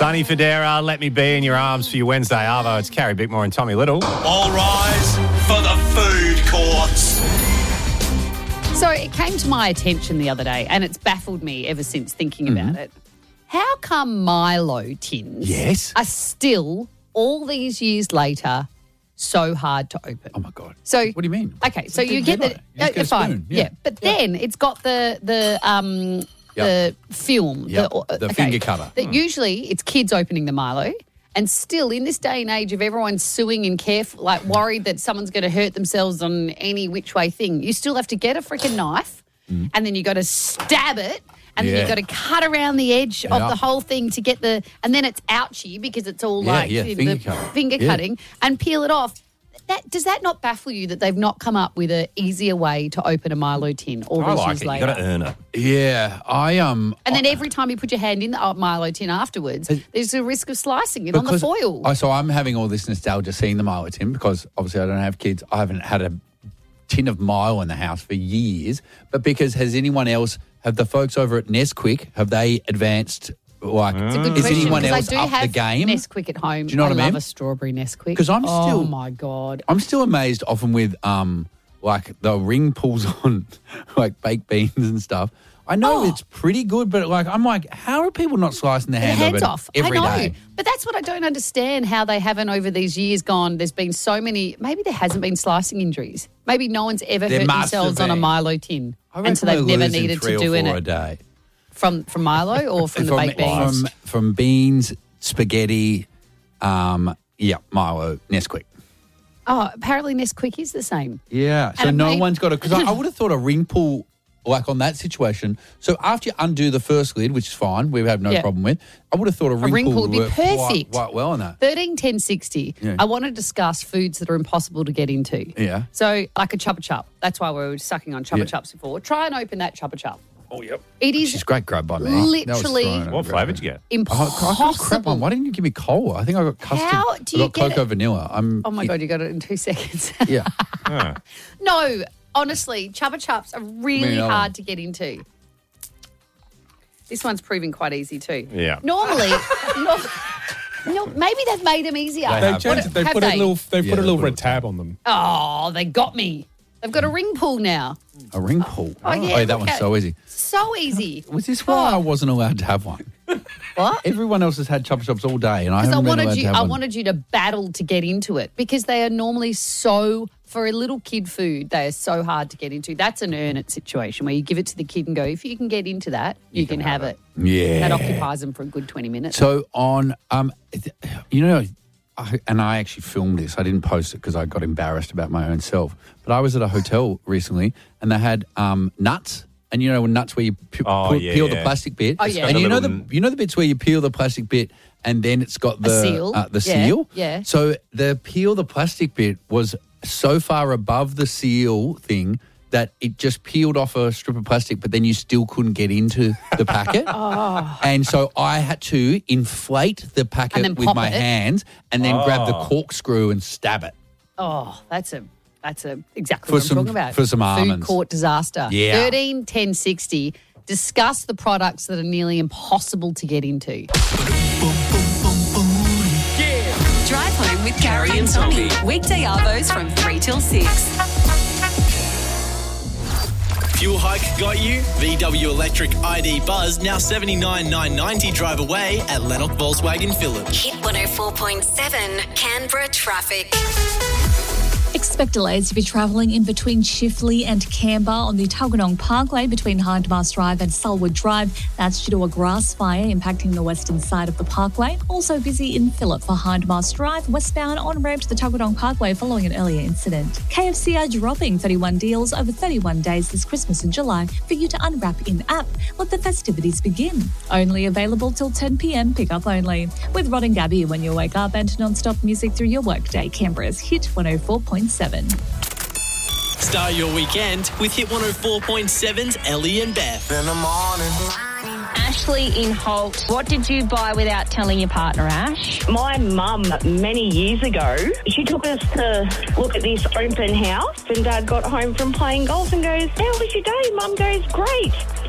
Sonny Fodera, Let Me Be in Your Arms for your Wednesday Arvo. It's Carrie Bickmore and Tommy Little. All rise for the food courts. So it came to my attention the other day, and it's baffled me ever since thinking about it. How come Milo tins Yes. are still, all these years later, so hard to open? Oh, my God. So What do you mean? Okay, so It's you get the You just get a fine, spoon, yeah. But then it's got the film, Yep, the finger cutter. That usually it's kids opening the Milo, and still in this day and age of everyone suing and careful, like worried that someone's going to hurt themselves on any which way thing, you still have to get a freaking knife, and then you got to stab it. And then Yeah. you've got to cut around the edge of Yeah. the whole thing to get and then it's ouchy because it's all Yeah, like yeah, the finger cutting. finger Yeah. cutting, and peel it off. Does that not baffle you that they've not come up with an easier way to open a Milo tin all I these like years it. You later? got to earn it. Yeah, And then every time you put your hand in the Milo tin afterwards, there's a risk of slicing it on the foil. So I'm having all this nostalgia seeing the Milo tin because obviously I don't have kids. I haven't had a tin of Milo in the house for years. But because have the folks over at Nesquik, have they advanced? Like, It's a good is question, anyone because else I do up have the game? Nesquik at home. Do you know what I mean? love a strawberry Nesquik. 'Cause I'm Oh still- my God. I'm still amazed often with like the ring pulls on like baked beans and stuff. I know it's pretty good, but I'm like, how are people not slicing their Their hand heads open off. every I know. day? But that's what I don't understand, how they haven't over these years gone. There's been so many, maybe there hasn't been slicing injuries. Maybe no one's ever There hurt must themselves have on a been. Milo tin. I And so they've reckon we're never losing needed 3 to or do 4 it a day. from Milo or from the baked beans. From beans, spaghetti, Milo, Nesquik. Oh, apparently Nesquik is the same. Yeah, so And no it may- one's got it. Because I would have thought a ring pull, like on that situation. So after you undo the first lid, which is fine, we have no Yeah. problem with, I would have thought a ring pull pull would be work quite, perfect. quite well on that. 131060. Yeah. I want to discuss foods that are impossible to get into. Yeah. So like a Chupa Chup. That's why we were sucking on Chupa Yeah. Chups before. Try and open that Chupa Chup. Oh, yep. It is She's great grab by me. literally- That was thrown What over. flavour did you get? I got a crap one. impossible. Why didn't you give me cola? I think I got custard. How do I you got get cocoa it? vanilla. Oh my God, you got it in 2 seconds. Yeah. Ah. No, honestly, Chupa Chups are really Me, hard to get into. This one's proving quite easy too. Yeah. Normally, no, maybe they've made them easier. They They've have. changed it. They Have put they? a little. They've Yeah, put a they little put red a- tab on them. Oh, they got me. They've got a ring pull now. A ring pull. Oh, yeah, that look one's at- so easy. So easy. Was this why I wasn't allowed to have one? What? Everyone else has had Chupa Chups all day, and I Because haven't been allowed to have I one. wanted you to battle to get into it because they are normally for a little kid food, they are so hard to get into. That's an earn it situation where you give it to the kid and go, if you can get into that, you can have it. Yeah. That occupies them for a good 20 minutes. So on, and I actually filmed this. I didn't post it because I got embarrassed about my own self. But I was at a hotel recently, and they had nuts. And nuts where you peel the plastic bit. Oh, yeah. And Got you know the bits where you peel the plastic bit, and then it's got the seal. The Yeah, seal. yeah. So the plastic bit was so far above the seal thing that it just peeled off a strip of plastic, but then you still couldn't get into the packet. And so I had to inflate the And packet then with pop my it. hands and then grab the corkscrew and stab it. Oh, that's exactly For what some- I'm talking about. for some almonds. Food court disaster. Yeah. 131060. Discuss the products that are nearly impossible to get into. Drive home with Carrie and Tommy. Weekday arvos from 3 till 6. Fuel hike got you? VW Electric ID Buzz now $79,990 drive away at Lennox Volkswagen Phillip. Hit 104.7 Canberra traffic. Expect delays if you're travelling in between Chifley and Canberra on the Tuggeranong Parkway between Hindmarsh Drive and Selwood Drive. That's due to a grass fire impacting the western side of the parkway. Also busy in Phillip for Hindmarsh Drive, westbound on ramp to the Tuggeranong Parkway following an earlier incident. KFC are dropping 31 deals over 31 days this Christmas and July for you to unwrap in-app. Let the festivities begin. Only available till 10 p.m, pick up only. With Rod and Gabby when you wake up and non-stop music through your workday. Canberra's Hit 104.7. Start your weekend with Hit 104.7's Ellie and Beth. In the morning. Ashley in Holt, what did you buy without telling your partner, Ash? My mum, many years ago, she took us to look at this open house and Dad got home from playing golf and goes, how was your day? Mum goes, great.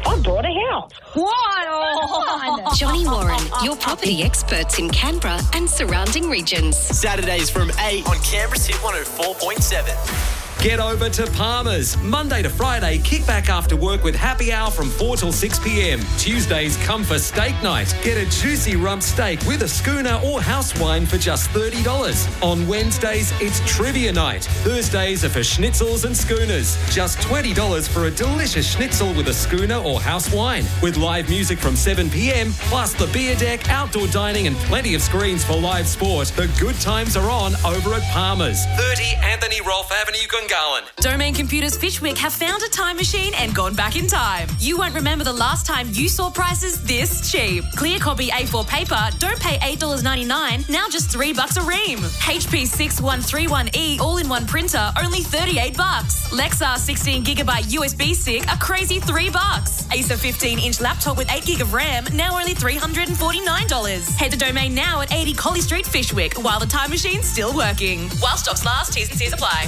I bought a house. What? Johnny Warren, your property experts in Canberra and surrounding regions. Saturdays from 8 on Canberra's Hit 104.7. Get over to Palmer's. Monday to Friday, kick back after work with happy hour from 4 till 6 p.m. Tuesdays, come for steak night. Get a juicy rump steak with a schooner or house wine for just $30. On Wednesdays, it's trivia night. Thursdays are for schnitzels and schooners. Just $20 for a delicious schnitzel with a schooner or house wine. With live music from 7 p.m, plus the beer deck, outdoor dining and plenty of screens for live sport. The good times are on over at Palmer's. 30 Anthony Rolfe Avenue, Gungahlin. Domain Computers Fishwick have found a time machine and gone back in time. You won't remember the last time you saw prices this cheap. Clear copy A4 paper, don't pay $8.99, now just $3 a ream. HP 6131E all-in-one printer, only $38. Lexar 16GB USB stick, a crazy $3. Acer 15-inch laptop with 8GB of RAM, now only $349. Head to Domain now at 80 Collie Street, Fishwick, while the time machine's still working. While stocks last, T's and C's apply.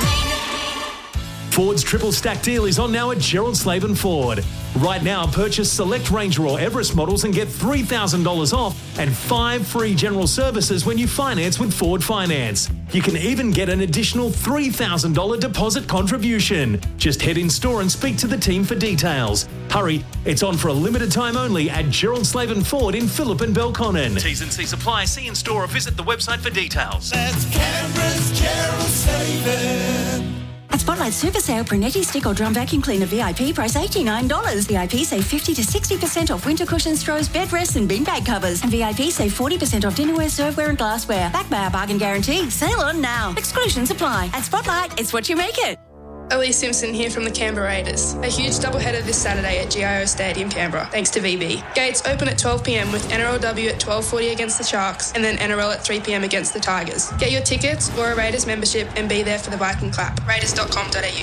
Ford's triple stack deal is on now at Gerald Slaven Ford. Right now, purchase select Ranger or Everest models and get $3,000 off and 5 free general services when you finance with Ford Finance. You can even get an additional $3,000 deposit contribution. Just head in store and speak to the team for details. Hurry, it's on for a limited time only at Gerald Slaven Ford in Phillip and Belconnen. T's and C's apply. See in store or visit the website for details. That's Canberra's Gerald Slaven. At Spotlight Super Sale, Brunetti stick or drum vacuum cleaner VIP price $89. VIP save 50 to 60% off winter cushions, throws, bed rests and beanbag covers. And VIP save 40% off dinnerware, serveware and glassware. Backed by our bargain guarantee. Sale on now. Exclusions apply. At Spotlight, it's what you make it. Elise Simpson here from the Canberra Raiders. A huge doubleheader this Saturday at GIO Stadium, Canberra, thanks to VB. Gates open at 12 p.m. with NRLW at 12:40 against the Sharks and then NRL at 3 p.m. against the Tigers. Get your tickets or a Raiders membership and be there for the Viking Clap. Raiders.com.au.